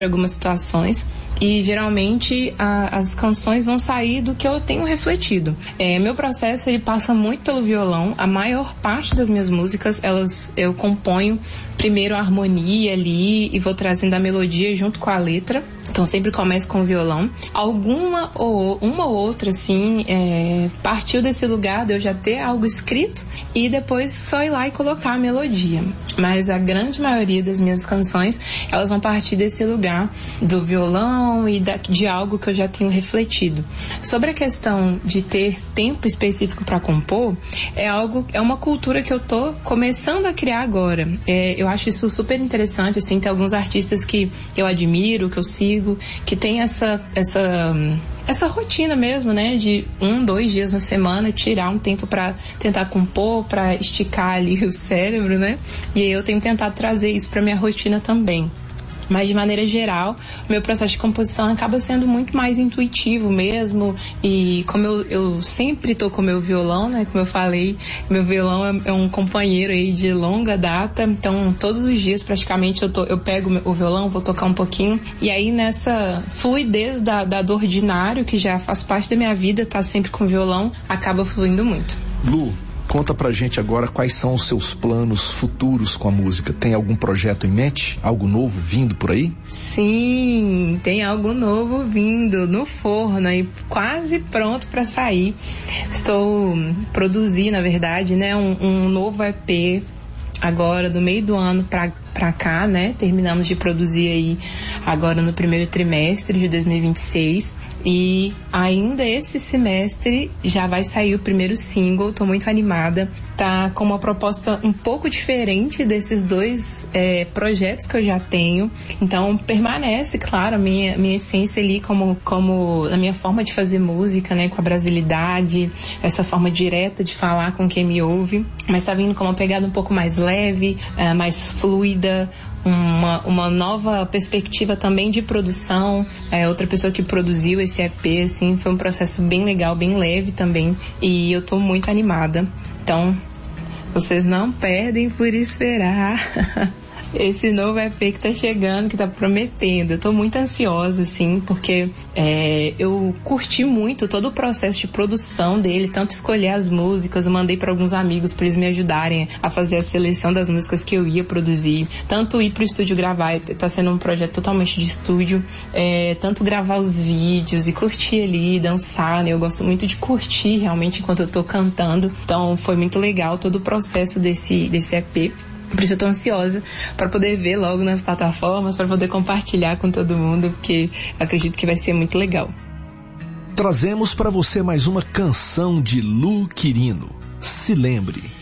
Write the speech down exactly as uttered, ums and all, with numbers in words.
algumas situações e geralmente a, as canções vão sair do que eu tenho refletido. É, meu processo ele passa muito pelo violão. A maior parte das minhas músicas elas eu componho primeiro a harmonia ali e vou trazendo a melodia junto com a letra. Então sempre começo com o violão. Alguma ou uma ou outra assim é, partiu desse lugar de eu já ter algo escrito e depois só ir lá e colocar a melodia. Mas a grande maioria das minhas canções elas vão partir desse lugar do violão e da, de algo que eu já tenho refletido. Sobre a questão de ter tempo específico para compor, é algo, é uma cultura que eu tô começando a criar agora. É, eu acho isso super interessante, assim, tem alguns artistas que eu admiro, que eu sigo, que tem essa, essa, essa rotina mesmo, né, de um, dois dias na semana, tirar um tempo para tentar compor, para esticar ali o cérebro, né, e aí eu tenho tentado trazer isso para minha rotina também. Mas, de maneira geral, o meu processo de composição acaba sendo muito mais intuitivo mesmo. E como eu, eu sempre tô com o meu violão, né? Como eu falei, meu violão é, é um companheiro aí de longa data. Então, todos os dias, praticamente, eu, tô, eu pego o violão, vou tocar um pouquinho. E aí, nessa fluidez da, da do ordinário, que já faz parte da minha vida, tá sempre com o violão, acaba fluindo muito. Lu, conta pra gente agora quais são os seus planos futuros com a música. Tem algum projeto em mente? Algo novo vindo por aí? Sim, tem algo novo vindo no forno aí, quase pronto para sair. Estou produzindo, na verdade, né, um, um novo E P agora do meio do ano pra, pra cá, né? Terminamos de produzir aí agora no primeiro trimestre de dois mil e vinte e seis. E ainda esse semestre já vai sair o primeiro single, tô muito animada. Tá com uma proposta um pouco diferente desses dois é, projetos que eu já tenho. Então permanece, claro, a minha, minha essência ali como, como a minha forma de fazer música, né? Com a brasilidade, essa forma direta de falar com quem me ouve. Mas tá vindo com uma pegada um pouco mais leve, é, mais fluida, Uma, uma nova perspectiva também de produção. É, outra pessoa que produziu esse E P, assim, foi um processo bem legal, bem leve também, e eu tô muito animada. Então, vocês não perdem por esperar esse novo E P que tá chegando, que tá prometendo. Eu tô muito ansiosa, assim, porque é, eu curti muito todo o processo de produção dele, tanto escolher as músicas, eu mandei para alguns amigos para eles me ajudarem a fazer a seleção das músicas que eu ia produzir, tanto ir pro estúdio gravar, tá sendo um projeto totalmente de estúdio, é, tanto gravar os vídeos e curtir ali, dançar, né? Eu gosto muito de curtir realmente enquanto eu tô cantando, então foi muito legal todo o processo desse, desse E P. Por isso eu tô ansiosa para poder ver logo nas plataformas, para poder compartilhar com todo mundo, porque eu acredito que vai ser muito legal. Trazemos para você mais uma canção de Lu Quirino. Se lembre.